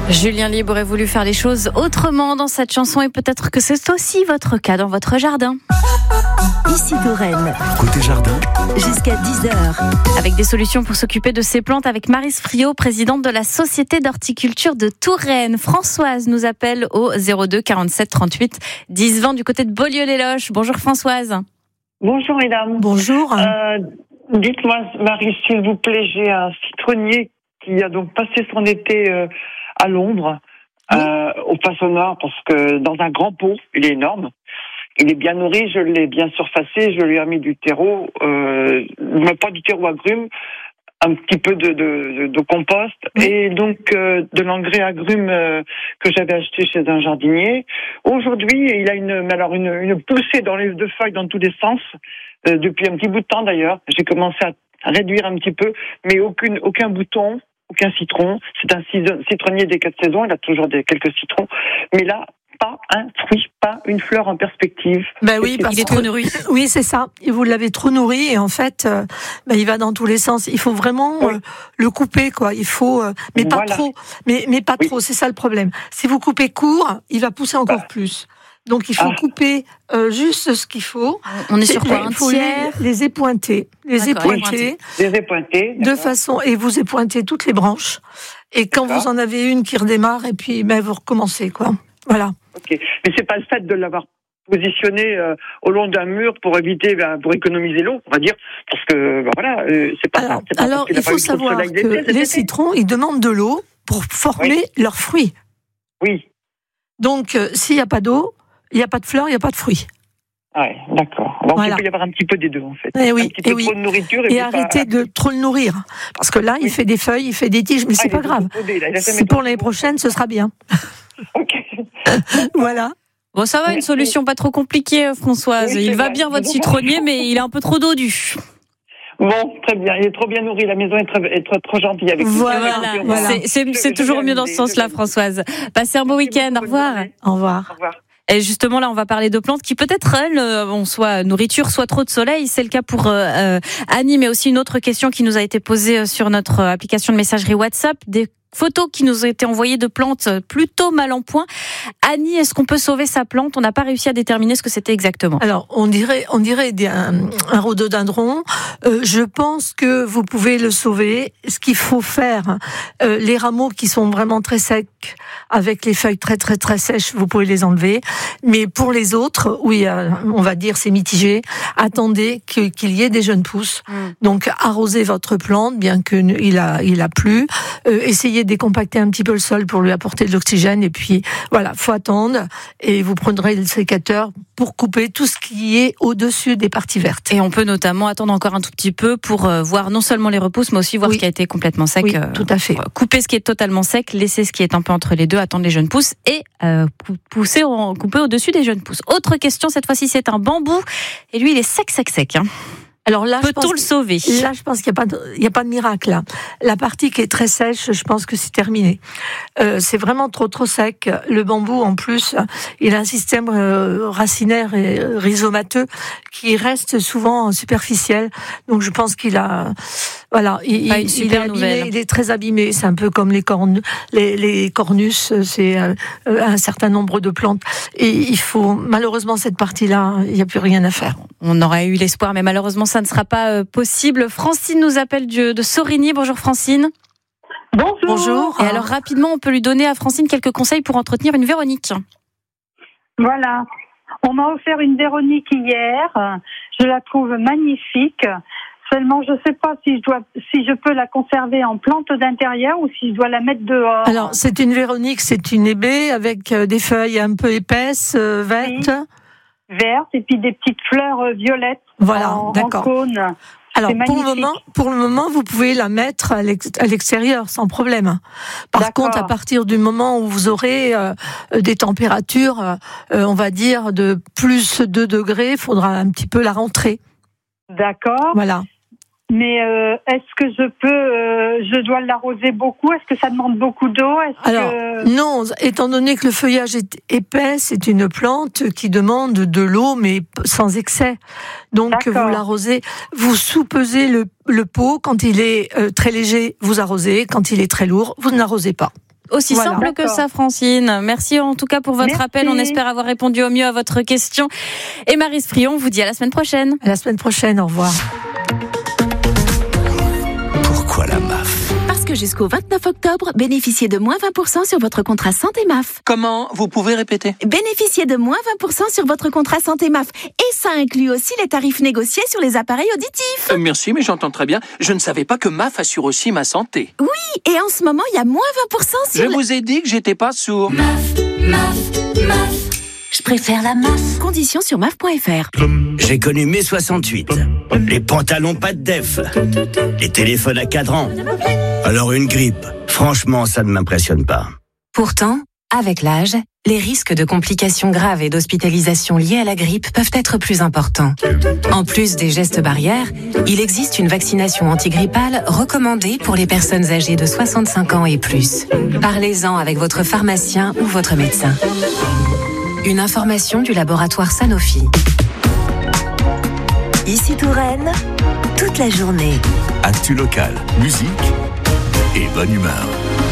Julien Libre aurait voulu faire les choses autrement dans cette chanson et peut-être que c'est aussi votre cas dans votre jardin. Ici Touraine. Côté jardin. Jusqu'à 10h. Avec des solutions pour s'occuper de ces plantes avec Maryse Friot, présidente de la Société d'horticulture de Touraine. Françoise nous appelle au 02 47 38 10 20 du côté de Beaulieu-les-Loches. Bonjour Françoise. Bonjour mesdames. Bonjour. Dites-moi Marie, s'il vous plaît, j'ai un citronnier qui a donc passé son été à l'ombre, au façonneur, parce que dans un grand pot, il est énorme. Il est bien nourri, je l'ai bien surfacé, je lui ai mis du terreau, mais pas du terreau agrumes, un petit peu de compost et donc de l'engrais agrumes que j'avais acheté chez un jardinier. Aujourd'hui, il a une poussée de feuilles dans tous les sens, depuis un petit bout de temps d'ailleurs. J'ai commencé à réduire un petit peu, mais aucun bouton, aucun citron. C'est un citronnier des 4 saisons, il a toujours quelques citrons, mais là, pas un fruit, pas une fleur en perspective. Ben oui, parce qu'il est trop nourri. Oui, c'est ça. Et vous l'avez trop nourri et en fait, il va dans tous les sens. Il faut vraiment le couper, quoi. Il faut, mais pas trop. Mais pas trop. C'est ça le problème. Si vous coupez court, il va pousser encore plus. Donc il faut couper juste ce qu'il faut. On est sur quoi, un Il faut tiers les épointer. Les épointer de façon, et vous épointez toutes les branches. Et quand vous en avez une qui redémarre, et puis vous recommencez, quoi. Voilà. Ok, mais c'est pas le fait de l'avoir positionné au long d'un mur pour éviter, pour économiser l'eau, on va dire, parce que c'est pas ça. Alors il faut savoir que les citrons, ils demandent de l'eau pour former leurs fruits. Oui. Donc s'il n'y a pas d'eau, il n'y a pas de fleurs, il n'y a pas de fruits. Ouais, d'accord. Donc il peut y avoir un petit peu des deux en fait. Et oui, un petit peu trop de nourriture et arrêtez de trop le nourrir, parce que là il fait des feuilles, il fait des tiges, mais c'est pas grave. C'est pour l'année prochaine, ce sera bien. Ok. Voilà. Bon, ça va, une solution pas trop compliquée, Françoise. Oui, il va bien votre citronnier, mais il est un peu trop dodu. Bon, très bien. Il est trop bien nourri. La maison est trop gentille avec nous. Voilà. C'est toujours mieux dans ce sens-là, Françoise. Passez un beau week-end. Au revoir. Au revoir. Au revoir. Et justement, là, on va parler de plantes qui peut-être, elles, soit nourriture, soit trop de soleil. C'est le cas pour Annie, mais aussi une autre question qui nous a été posée sur notre application de messagerie WhatsApp. Des photos qui nous ont été envoyées de plantes plutôt mal en point. Annie, est-ce qu'on peut sauver sa plante ? On n'a pas réussi à déterminer ce que c'était exactement. Alors, on dirait un rhododendron. Je pense que vous pouvez le sauver. Ce qu'il faut faire, les rameaux qui sont vraiment très secs, avec les feuilles très très très sèches, vous pouvez les enlever. Mais pour les autres, oui, on va dire c'est mitigé. Attendez qu'il y ait des jeunes pousses. Donc, arrosez votre plante, bien qu'il a plu. Essayez de décompacter un petit peu le sol pour lui apporter de l'oxygène. Et puis, voilà, faut attendre. Et vous prendrez le sécateur pour couper tout ce qui est au-dessus des parties vertes. Et on peut notamment attendre encore un tout petit peu pour voir non seulement les repousses, mais aussi voir ce qui a été complètement sec. Oui, tout à fait. Couper ce qui est totalement sec, laisser ce qui est un peu entre les deux, attendre les jeunes pousses et couper au-dessus des jeunes pousses. Autre question, cette fois-ci, c'est un bambou. Et lui, il est sec. Hein. Alors là, peut-on le sauver ? Là, je pense qu'il n'y a pas de miracle. Là. La partie qui est très sèche, je pense que c'est terminé. C'est vraiment trop sec. Le bambou, en plus, il a un système racinaire et rhizomateux qui reste souvent superficiel. Donc, je pense qu'il a... Voilà, il est abîmé, il est très abîmé. C'est un peu comme les cornus, c'est un certain nombre de plantes. Et il faut, malheureusement, cette partie-là, il n'y a plus rien à faire. On aurait eu l'espoir, mais malheureusement, ça ne sera pas possible. Francine nous appelle de Sorigny. Bonjour Francine. Bonjour. Et alors, rapidement, on peut lui donner à Francine quelques conseils pour entretenir une Véronique. Voilà. On m'a offert une Véronique hier. Je la trouve magnifique. Seulement, je ne sais pas si je peux la conserver en plante d'intérieur ou si je dois la mettre dehors. Alors, c'est une Véronique, c'est une hébé avec des feuilles un peu épaisses, vertes. Oui, vertes et puis des petites fleurs violettes. Voilà, En d'accord. cône. Alors, pour le moment, vous pouvez la mettre à l'extérieur, sans problème. Par contre, à partir du moment où vous aurez des températures, on va dire, de plus 2 degrés, il faudra un petit peu la rentrer. D'accord. Voilà. Mais est-ce que je dois l'arroser beaucoup ? Est-ce que ça demande beaucoup d'eau ? Non, étant donné que le feuillage est épais, c'est une plante qui demande de l'eau, mais sans excès. Donc, vous l'arrosez, vous soupesez le pot. Quand il est très léger, vous arrosez. Quand il est très lourd, vous ne l'arrosez pas. Aussi Voilà, simple que d'accord. ça, Francine. Merci en tout cas pour votre Merci. appel. On espère avoir répondu au mieux à votre question. Et Maryse Frion vous dit à la semaine prochaine. À la semaine prochaine, au revoir. Pourquoi la MAF? Parce que jusqu'au 29 octobre, bénéficiez de moins 20% sur votre contrat santé MAF. Comment? Vous pouvez répéter? Bénéficiez de moins 20% sur votre contrat santé MAF. Et ça inclut aussi les tarifs négociés sur les appareils auditifs. Merci, mais j'entends très bien. Je ne savais pas que MAF assure aussi ma santé. Et en ce moment, il y a moins 20% Je sur vous ai dit que j'étais pas sourd. Je préfère la MAF. Conditions sur MAF.fr. J'ai connu mai 68. Les pantalons pas de def. Les téléphones à cadran. Alors une grippe, franchement, ça ne m'impressionne pas. Pourtant, avec l'âge, les risques de complications graves et d'hospitalisation liées à la grippe peuvent être plus importants. En plus des gestes barrières, il existe une vaccination antigrippale recommandée pour les personnes âgées de 65 ans et plus. Parlez-en avec votre pharmacien ou votre médecin. Une information du laboratoire Sanofi. Ici Touraine, toute la journée. Actu local, musique et bonne humeur.